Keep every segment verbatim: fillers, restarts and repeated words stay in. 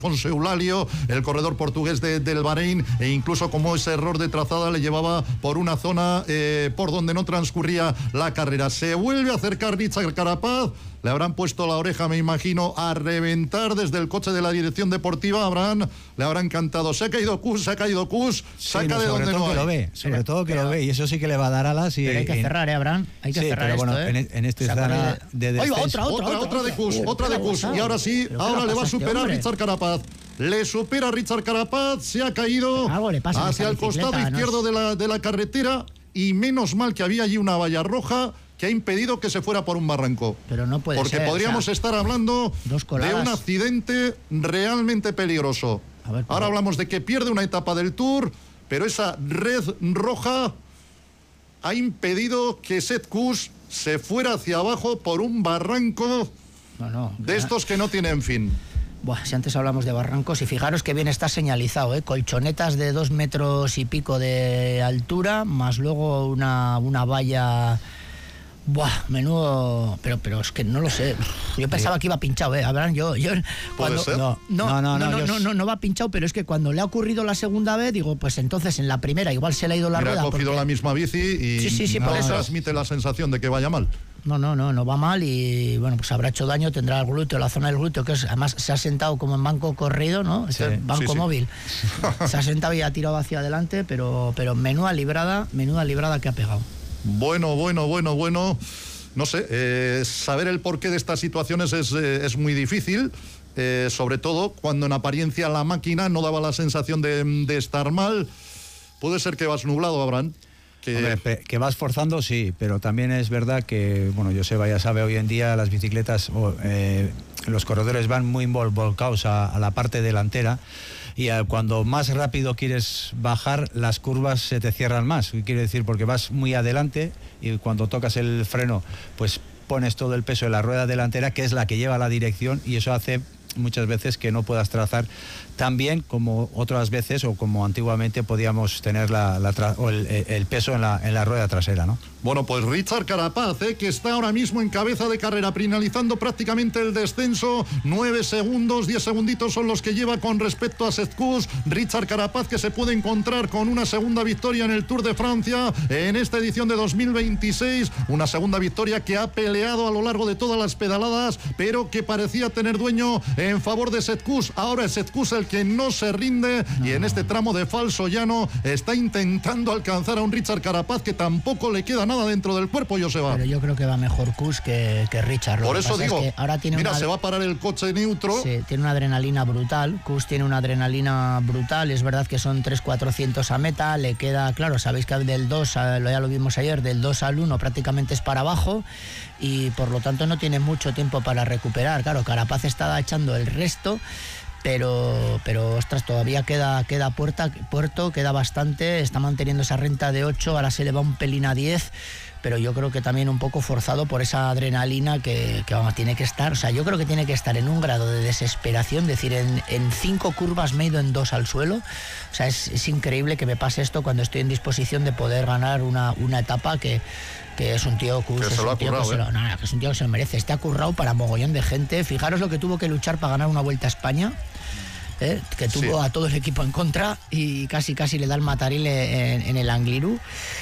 Alfonso Eulalio, el corredor portugués de, del Bahrein, e incluso como ese error de trazada le llevaba por una zona eh, por donde no transcurría la carrera. Se vuelve a acercar Richard Carapaz, le habrán puesto la oreja, me imagino, a reventar desde el coche de la dirección deportiva. Habrán, le habrán cantado, se ha caído Kuss, se ha caído Kuss, saca sí, no, de donde no que hay. Lo ve, sobre pero, todo que pero, lo ve, y eso sí que le va a dar alas. Y, pero hay que y, cerrar, ¿eh, Abraham? Hay que sí, cerrar pero esto, bueno, ¿eh? en, en este zona de, de Oiga, descenso. otra, otra, otra, otra, otra de Kuss, otra de Kuss. Y ahora sí, ahora le va a superar Richard Carapaz. Le supera a Richard Carapaz, se ha caído hacia el costado izquierdo de la, de la carretera, y menos mal que había allí una valla roja que ha impedido que se fuera por un barranco. Pero no puede Porque ser, podríamos o sea, estar hablando de un accidente realmente peligroso. A ver, ahora hablamos de que pierde una etapa del Tour, pero esa red roja ha impedido que Sepp Kuss se fuera hacia abajo por un barranco no, no, de estos que no tienen fin. Buah, si antes hablamos de barrancos, y fijaros que bien está señalizado, ¿eh? Colchonetas de dos metros y pico de altura, más luego una, una valla. Buah, menudo. Pero, pero es que no lo sé. Yo pensaba que iba pinchado, ¿eh? Habrán yo. yo cuando, ¿Puede ser? No, no, no, no, no, no, no, no, no va pinchado, pero es que cuando le ha ocurrido la segunda vez, digo, pues entonces en la primera igual se le ha ido la Mira, rueda. ha cogido porque... la misma bici y sí, sí, sí, no por eso transmite la sensación de que vaya mal. No, no, no, no va mal, y bueno, pues habrá hecho daño, tendrá el glúteo, la zona del glúteo, que es, además se ha sentado como en banco corrido, ¿no? Sí, este banco sí, sí. móvil. Se ha sentado y ha tirado hacia adelante, pero, pero menuda librada, menuda librada que ha pegado. Bueno, bueno, bueno, bueno. No sé, eh, saber el porqué de estas situaciones es, eh, es muy difícil, eh, sobre todo cuando en apariencia la máquina no daba la sensación de, de estar mal. Puede ser que vas nublado, Abraham. Que... Hombre, que vas forzando, sí, pero también es verdad que, bueno, Joseba ya sabe, hoy en día las bicicletas, eh, los corredores van muy volcados a, a la parte delantera, y a, cuando más rápido quieres bajar, las curvas se te cierran más. ¿Qué quiere decir? Porque vas muy adelante, y cuando tocas el freno, pues pones todo el peso de la rueda delantera, que es la que lleva la dirección, y eso hace muchas veces que no puedas trazar tan bien como otras veces, o como antiguamente podíamos tener la, la tra- o el, el peso en la, en la rueda trasera, ¿no? Bueno, pues Richard Carapaz, eh, que está ahora mismo en cabeza de carrera, finalizando prácticamente el descenso. Nueve segundos, diez segunditos son los que lleva con respecto a Sepp Kuss. Richard Carapaz, que se puede encontrar con una segunda victoria en el Tour de Francia en esta edición de dos mil veintiséis. Una segunda victoria que ha peleado a lo largo de todas las pedaladas, pero que parecía tener dueño en favor de Sepp Kuss. Ahora es Sepp Kuss el que no se rinde, no. Y en este tramo de falso llano está intentando alcanzar a un Richard Carapaz que tampoco le queda nada dentro del cuerpo, Joseba. Pero yo creo que va mejor Kuss que, que Richard. Lo Por que eso pasa digo, es que ahora tiene mira, una... se va a parar el coche neutro. Sí, tiene una adrenalina brutal. Kuss tiene una adrenalina brutal. Es verdad que son tres cuatrocientos a meta. Le queda, claro, sabéis que del dos, ya lo vimos ayer, del dos al uno prácticamente es para abajo, y por lo tanto no tiene mucho tiempo para recuperar. Claro, Carapaz está echando el resto, pero pero ostras, todavía queda queda puerta, puerto, queda bastante, está manteniendo esa renta de ocho, ahora se le va un pelín a diez, pero yo creo que también un poco forzado por esa adrenalina que, que vamos, tiene que estar, o sea, yo creo que tiene que estar en un grado de desesperación, es decir, en, en cinco curvas me he ido en dos al suelo, o sea, es, es increíble que me pase esto cuando estoy en disposición de poder ganar una, una etapa que que es un tío Kuss, que se lo ha currado, ¿eh? No, no, que es un tío que se lo merece, este ha currado para mogollón de gente. Fijaros lo que tuvo que luchar para ganar una Vuelta a España, ¿eh? Que tuvo sí. a todo el equipo en contra, y casi casi le da el mataril en, en el Angliru,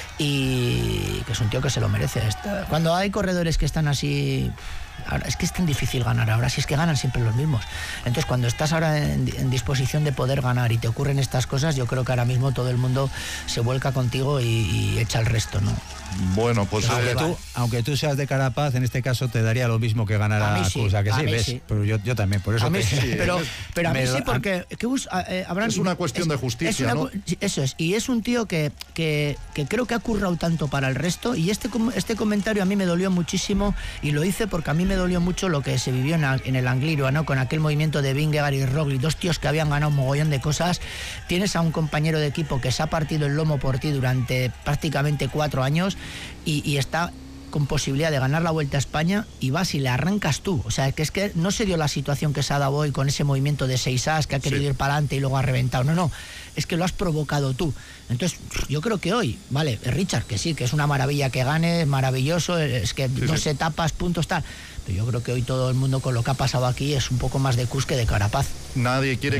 y que es un tío que se lo merece. Cuando hay corredores que están así, ahora, es que es tan difícil ganar ahora, si es que ganan siempre los mismos. Entonces cuando estás ahora en, en disposición de poder ganar y te ocurren estas cosas, yo creo que ahora mismo todo el mundo se vuelca contigo y, y echa el resto, ¿no? Bueno, pues aunque, eh, tú, aunque tú seas de Carapaz, en este caso te daría lo mismo que ganar a sí, Kuss, ¿a que a sí? ¿Ves? Sí. Pero yo, yo también, por eso a mí te... sí, pero, pero a mí me, sí, porque Kuss, eh, Abraham, es una cuestión es, de justicia, es una, ¿no? Eso es, y es un tío que, que, que creo que ha currado tanto para el resto, y este, este comentario a mí me dolió muchísimo, y lo hice porque a mí me dolió mucho lo que se vivió en, en el Angliru, ¿no? Con aquel movimiento de Vingegaard y Roglic, dos tíos que habían ganado un mogollón de cosas. Tienes a un compañero de equipo que se ha partido el lomo por ti durante prácticamente cuatro años y, y está con posibilidad de ganar la Vuelta a España, y vas y le arrancas tú. O sea, que es que no se dio la situación que se ha dado hoy con ese movimiento de seis as que ha querido sí. ir para adelante y luego ha reventado. No, no, es que lo has provocado tú. Entonces, yo creo que hoy, vale, Richard, que sí, que es una maravilla que gane, es maravilloso, es que sí, dos sí. etapas, puntos, tal. Yo creo que hoy todo el mundo con lo que ha pasado aquí es un poco más de Kuss que de Carapaz. Nadie quiere